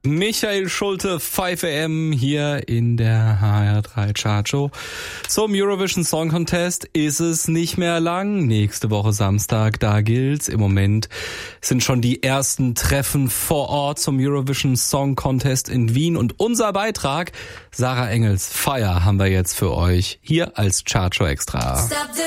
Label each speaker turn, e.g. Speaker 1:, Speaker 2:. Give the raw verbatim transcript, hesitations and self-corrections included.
Speaker 1: Michael Schulte, fünf A M hier in der H R drei Chartshow. Zum Eurovision Song Contest ist es nicht mehr lang. Nächste Woche Samstag, da gilt's. Im Moment sind schon die ersten Treffen vor Ort zum Eurovision Song Contest in Wien. Und unser Beitrag, Sarah Engels, Fire, haben wir jetzt für euch hier als Chartshow Extra.